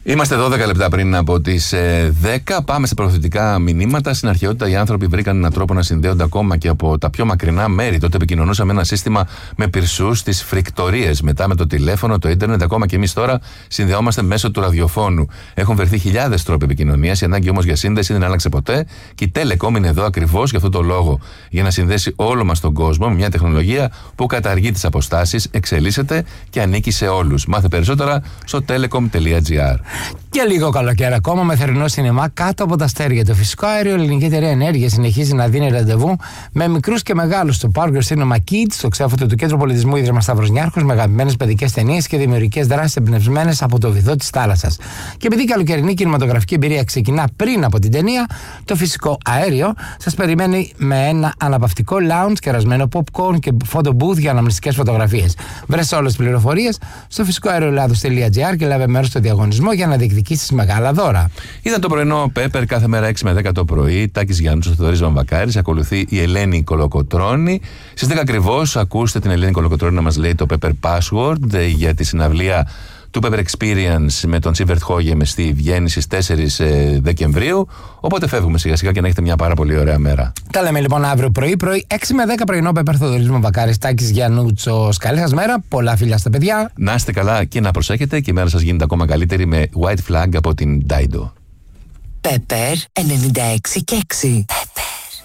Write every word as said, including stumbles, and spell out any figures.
Είμαστε δώδεκα λεπτά πριν από τις ε, δέκα. Πάμε σε προωθητικά μηνύματα. Στην αρχαιότητα οι άνθρωποι βρήκαν έναν τρόπο να συνδέονται ακόμα και από τα πιο μακρινά μέρη. Τότε επικοινωνούσαμε ένα σύστημα με πυρσούς στις φρικτορίες. Μετά με το τηλέφωνο, το ίντερνετ, ακόμα και εμείς τώρα συνδεόμαστε μέσω του ραδιοφώνου. Έχουν βρεθεί χιλιάδες τρόποι επικοινωνίας. Η ανάγκη όμως για σύνδεση δεν άλλαξε ποτέ. Και η Telecom είναι εδώ ακριβώς για αυτό το λόγο. Για να συνδέσει όλο μας τον κόσμο με μια τεχνολογία που καταργεί τις αποστάσεις, εξελίσσεται και ανήκει σε όλους. Μάθε περισσότερα στο telecom τελεία gr. Και λίγο καλοκαίρι ακόμα με θερινό σινεμά κάτω από τα αστέρια. Το φυσικό αέριο Ελληνική Εταιρεία Ενέργειας συνεχίζει να δίνει ραντεβού με μικρούς και μεγάλους στο Park Your Cinema Kids, στο ξέφωτο του Κέντρου Πολιτισμού Ίδρυμα Σταύρος Νιάρχος, με αγαπημένες παιδικές ταινίες και δημιουργικές δράσεις εμπνευσμένες από το βυθό της θάλασσας. Και επειδή η καλοκαιρινή κινηματογραφική εμπειρία ξεκινά πριν από την ταινία, το φυσικό αέριο σας περιμένει με ένα αναπαυτικό lounge, κερασμένο popcorn και photo booth για αναμνηστικές φωτογραφίες. Βρες όλες τις πληροφορίες στο φυσικό αέριο ελλάδος τελεία gr και λάβε μέρος στο διαγωνισμό για να διεκδικήσεις μεγάλα δώρα. Ήταν το πρωινό Πέπερ κάθε μέρα έξι με δέκα το πρωί. Τάκης Γιάννους, ο Θοδωρής Βαμβακάρης. Ακολουθεί η Ελένη Κολοκοτρώνη. Στις δέκα ακριβώς ακούστε την Ελένη Κολοκοτρώνη να μας λέει το Pepper Password για τη συναυλία του Pepper Experience με τον Σίβερτ Χόγεμ στη Βιέννη στις τέσσερις Δεκεμβρίου. Οπότε φεύγουμε σιγά σιγά και να έχετε μια πάρα πολύ ωραία μέρα. Τα λέμε λοιπόν αύριο πρωί, πρωί έξι με δέκα πρωινό Πέπερ, Θοδωρής Βαμβακάρης, Τάκης Γιαννούτσος. Καλή σας μέρα, πολλά φιλιά στα παιδιά. Να είστε καλά και να προσέχετε και η μέρα σας γίνεται ακόμα καλύτερη με White Flag από την Daido. Pepper ενενήντα έξι και έξι.